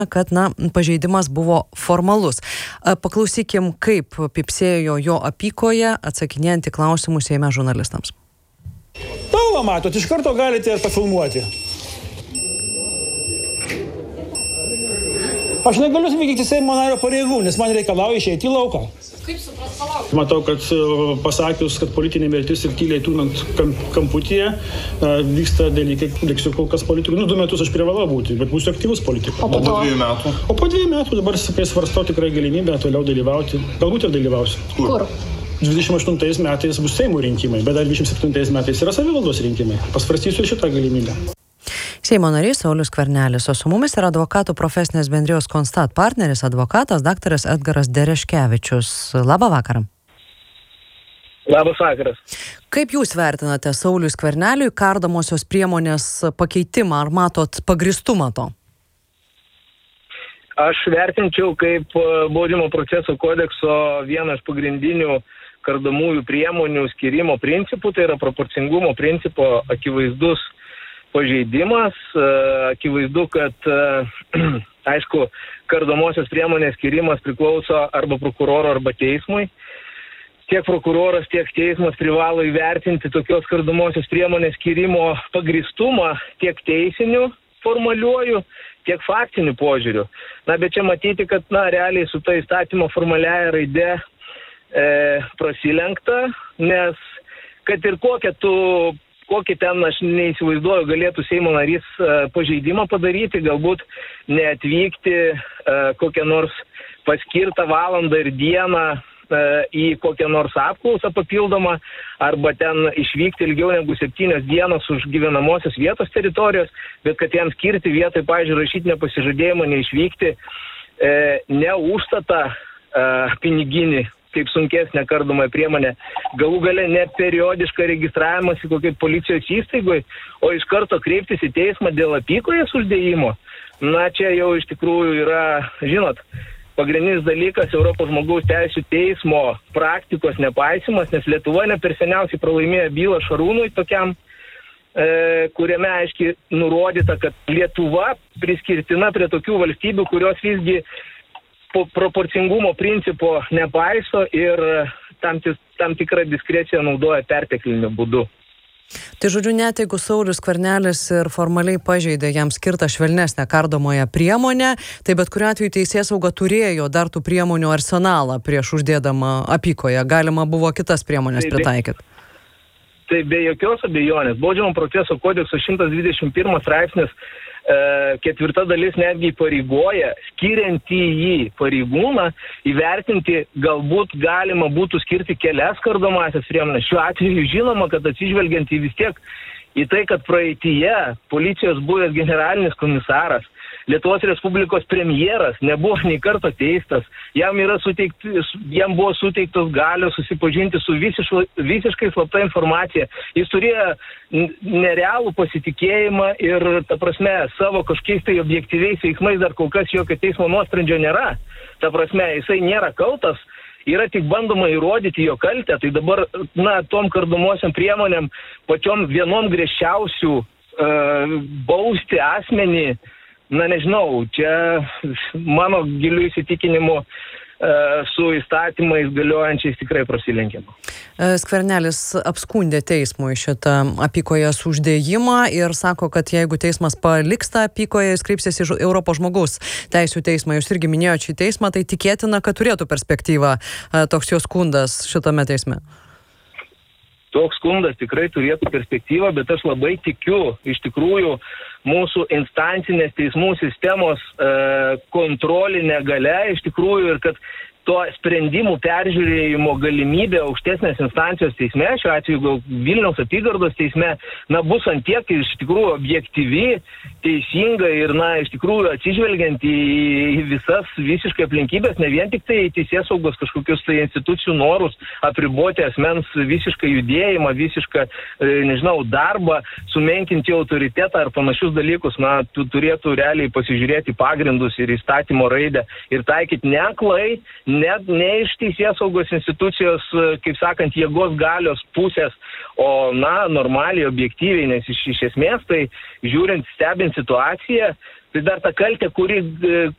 kad pažeidimas buvo formalus. Paklausykim, kaip pypsėjo jo apykoje, atsakinėjant į klausimus Seime žurnalistams. Tavo matot, iš karto galite ir pafilmuoti. Aš negaliu vykdyti Seimo nario pareigų, nes man reikalauja išeiti į lauką. Kaip supras palaukti? Matau, kad pasakius, kad politinė mirtis ir tyliai tūnant kamputyje vyksta dalykai, liksiu kol kas politikų. 2 metus aš privalau būti, bet būsiu aktyvus politikas. O po 2 metų? O po 2 metų dabar svarstau tikrai galimybę toliau dalyvauti. Galbūt ir dalyvausiu. Kur? 28 metais bus Seimo rinkimai, bet dar 27 metais yra savivaldos rinkimai. Pasvarstysiu šitą galimybę. Seimo narys Saulius Skvernelis, o su mumis yra advokatų profesinės bendrijos Konstat partneris, advokatas daktaras Edgaras Dereškevičius. Labą vakarą. Labas vakaras. Kaip jūs vertinate Sauliui Skverneliui kardomosios priemonės pakeitimą? Ar matot pagristumą to? Aš vertinčiau kaip baudžiamo proceso kodekso vieną iš pagrindinių kardomųjų priemonių skyrimo principų, tai yra proporcingumo principo akivaizdus pažeidimas. Akivaizdu, kad, aišku, kardomosios priemonės skirimas priklauso arba prokuroro, arba teismui. Tiek prokuroras, tiek teismas privalo įvertinti tokios kardomosios priemonės skirimo pagristumą tiek teisiniu, formaliuoju, tiek faktiniu požiūriu. Bet čia matyti, kad, realiai su ta įstatymo formaliaja raide prasilenkta, nes kad ir kokį ten, aš neįsivaizduoju, galėtų Seimo narys pažeidimą padaryti, galbūt neatvykti kokią nors paskirtą valandą ir dieną į kokią nors apklausą papildomą, arba ten išvykti ilgiau negu 7 dienas už gyvenamosios vietos teritorijos, bet kad jam skirti vietoj, pavyzdžiui, rašytinio pasižadėjimo neišvykti ne užstatą piniginį, kaip sunkesnė kardomąją priemonę, galų gale ne periodišką registravimas į kokiai policijos įstaigoj, o iš karto kreiptis į teismą dėl apykojės uždėjimo. Čia jau iš tikrųjų yra, žinot, pagrindinis dalykas Europos žmogaus teisių teismo praktikos nepaisimas, nes Lietuva ne per seniausiai pralaimėjo bylą Šarūnui tokiam, kuriame aiškiai nurodyta, kad Lietuva priskirtina prie tokių valstybių, kurios visgi proporcingumo principo nepaiso ir tam tikrą diskreciją naudoja pertekliniu būdu. Tai žodžiu, net jeigu Saulius Skvernelis ir formaliai pažeidė jam skirtą švelnesnę kardomąją priemonę, tai bet kuriuo atveju teisėsauga turėjo dar tų priemonių arsenalą prieš uždėdama apykoję. Galima buvo kitas priemonės pritaikyti. Tai be jokios abejonės. Baudžiamo proceso kodekso 121 straipsnis 4 dalis netgi įpareigoja skiriantį jį pareigūną įvertinti, galbūt galima būtų skirti kelias kardomąsias priemonės. Šiuo atveju žinoma, kad atsižvelgiant į vis tiek į tai, kad praeityje policijos buvęs generalinis komisaras, Lietuvos Respublikos premjeras nebuvo nei karto teistas, jam buvo suteiktos galios susipažinti su visiškai slapta informacija. Jis turėjo nerealų pasitikėjimą ir, ta prasme, savo kažkokiais tai objektyviais veiksmais dar kol kas jokio teismo nuosprendžio nėra. Ta prasme, jisai nėra kaltas, yra tik bandoma įrodyti jo kaltę. Tai dabar, tom kardomosiam priemonėm, pačiom vienom griežčiausių bausti asmenį, nežinau, čia mano giliu įsitikinimu su įstatymais galiojančiais tikrai prasilenkiama. Skvernelis apskundė teismui šitą apykojės uždėjimą ir sako, kad jeigu teismas paliks tą apykoję, jis kreipsis į Europos žmogaus teisių teismą. Jūs irgi minėjote šį teismą, tai tikėtina, kad turėtų perspektyvą toks jo skundas šitame teisme. Toks skundas tikrai turėtų perspektyvą, bet aš labai tikiu iš tikrųjų mūsų instancinės teismų sistemos kontrolinė galia iš tikrųjų ir kad to sprendimų peržiūrėjimo galimybė aukštesnės instancijos teisme, šiuo atveju gal Vilniaus apygardos teisme, bus ant tiek iš tikrųjų objektyvi, teisinga ir, iš tikrųjų atsižvelgiant į visas visiškai aplinkybės, ne vien tik tai teisėsaugos kažkokius tai institucijų norus apriboti asmens visišką judėjimą, visišką, darbą, sumenkinti autoritetą ar panašius dalykus, turėtų realiai pasižiūrėti pagrindus ir įstatymo raidę ir taikyti ne aklai, ne iš teisėsaugos institucijos, kaip sakant, jėgos galios pusės, o, normaliai, objektyviai, nes iš esmės, tai žiūrint, stebint situaciją, tai dar ta kaltė,